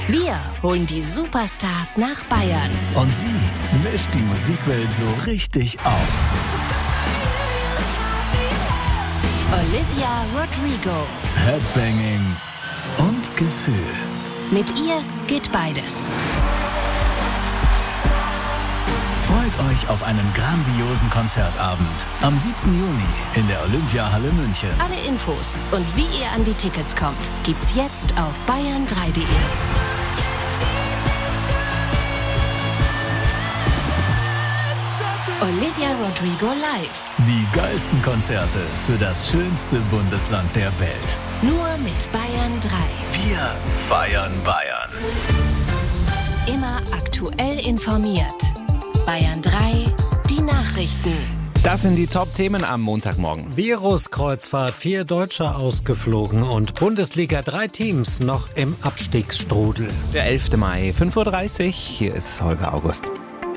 Wir holen die Superstars nach Bayern. Und sie mischt die Musikwelt so richtig auf. Olivia Rodrigo. Headbanging und Gefühl. Mit ihr geht beides. Freut euch auf einen grandiosen Konzertabend am 7. Juni in der Olympiahalle München. Alle Infos und wie ihr an die Tickets kommt, gibt's jetzt auf bayern3.de. Olivia Rodrigo live. Die geilsten Konzerte für das schönste Bundesland der Welt. Nur mit Bayern 3. Wir feiern Bayern. Immer aktuell informiert. Bayern 3, die Nachrichten. Das sind die Top-Themen am Montagmorgen. Viruskreuzfahrt, 4 Deutsche ausgeflogen und Bundesliga 3 Teams noch im Abstiegsstrudel. Der 11. Mai, 5:30 Uhr. Hier ist Holger August.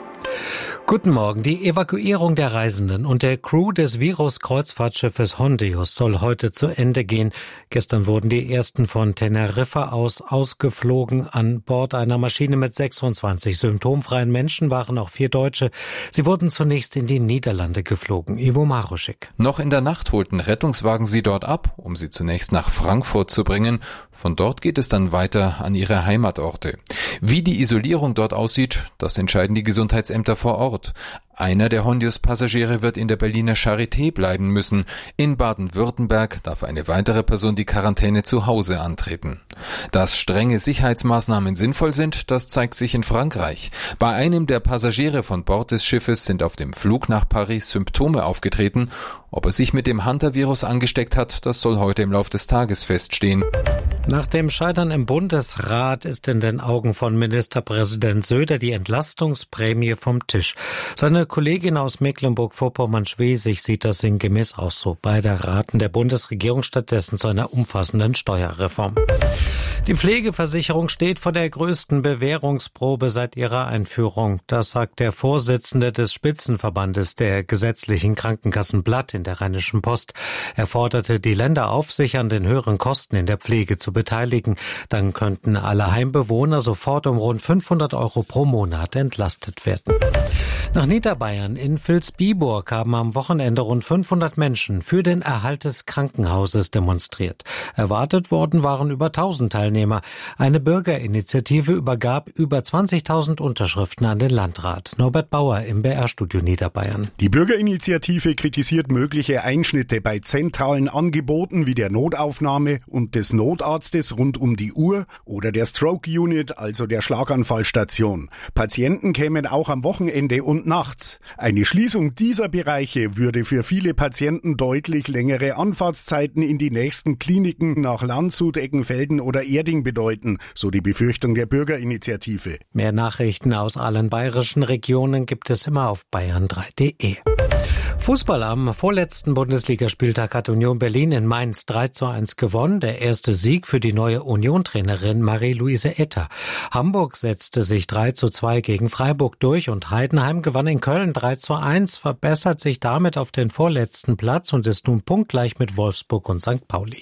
Guten Morgen. Die Evakuierung der Reisenden und der Crew des Viruskreuzfahrtschiffes Hondius soll heute zu Ende gehen. Gestern wurden die ersten von Teneriffa aus ausgeflogen. An Bord einer Maschine mit 26 symptomfreien Menschen waren auch 4 Deutsche. Sie wurden zunächst in die Niederlande geflogen. Ivo Maruschik. Noch in der Nacht holten Rettungswagen sie dort ab, um sie zunächst nach Frankfurt zu bringen. Von dort geht es dann weiter an ihre Heimatorte. Wie die Isolierung dort aussieht, das entscheiden die Gesundheitsämter vor Ort. Einer der Hondius-Passagiere wird in der Berliner Charité bleiben müssen. In Baden-Württemberg darf eine weitere Person die Quarantäne zu Hause antreten. Dass strenge Sicherheitsmaßnahmen sinnvoll sind, das zeigt sich in Frankreich. Bei einem der Passagiere von Bord des Schiffes sind auf dem Flug nach Paris Symptome aufgetreten. Ob er sich mit dem Hunter-Virus angesteckt hat, das soll heute im Laufe des Tages feststehen. Nach dem Scheitern im Bundesrat ist in den Augen von Ministerpräsident Söder die Entlastungsprämie vom Tisch. Seine Kollegin aus Mecklenburg-Vorpommern-Schwesig sieht das sinngemäß auch so. Beide raten der Bundesregierung stattdessen zu einer umfassenden Steuerreform. Die Pflegeversicherung steht vor der größten Bewährungsprobe seit ihrer Einführung. Das sagt der Vorsitzende des Spitzenverbandes der gesetzlichen Krankenkassen Blatt in der Rheinischen Post. Er forderte die Länder auf, sich an den höheren Kosten in der Pflege zu beteiligen. Dann könnten alle Heimbewohner sofort um rund 500 € pro Monat entlastet werden. Nach Niederbayern in Vilsbiburg haben am Wochenende rund 500 Menschen für den Erhalt des Krankenhauses demonstriert. Erwartet worden waren über 1000 Teilnehmer. Eine Bürgerinitiative übergab über 20.000 Unterschriften an den Landrat. Norbert Bauer im BR-Studio Niederbayern. Die Bürgerinitiative kritisiert mögliche Einschnitte bei zentralen Angeboten wie der Notaufnahme und des Notarztes rund um die Uhr oder der Stroke Unit, also der Schlaganfallstation. Patienten kämen auch am Wochenende und nachts. Eine Schließung dieser Bereiche würde für viele Patienten deutlich längere Anfahrtszeiten in die nächsten Kliniken nach Landshut, Eckenfelden oder Erding bedeuten, so die Befürchtung der Bürgerinitiative. Mehr Nachrichten aus allen bayerischen Regionen gibt es immer auf bayern3.de. Fußball am vorletzten Bundesligaspieltag hat Union Berlin in Mainz 3:1 gewonnen. Der erste Sieg für die neue Union-Trainerin Marie-Louise Etter. Hamburg setzte sich 3:2 gegen Freiburg durch und Heidenheim gewann in Köln 3:1, verbessert sich damit auf den vorletzten Platz und ist nun punktgleich mit Wolfsburg und St. Pauli.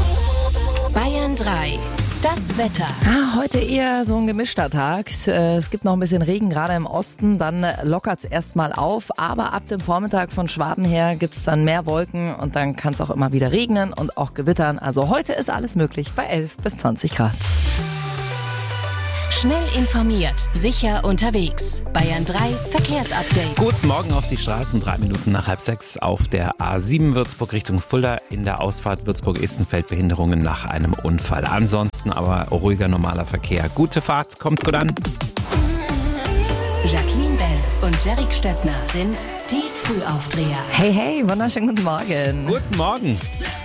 Bayern 3. Das Wetter. Heute eher so ein gemischter Tag. Es gibt noch ein bisschen Regen, gerade im Osten. Dann lockert es erstmal auf. Aber ab dem Vormittag von Schwaben her gibt es dann mehr Wolken. Und dann kann es auch immer wieder regnen und auch gewittern. Also heute ist alles möglich bei 11 bis 20 Grad. Schnell informiert, sicher unterwegs. Bayern 3 Verkehrsupdate. Guten Morgen auf die Straßen, 3 Minuten nach 5:30 auf der A7 Würzburg Richtung Fulda. In der Ausfahrt Würzburg-Istenfeld Behinderungen nach einem Unfall. Ansonsten aber ruhiger, normaler Verkehr. Gute Fahrt, kommt gut an. Jacqueline Bell und Jerick Stöckner sind die Frühaufdreher. Hey, wunderschönen guten Morgen. Guten Morgen.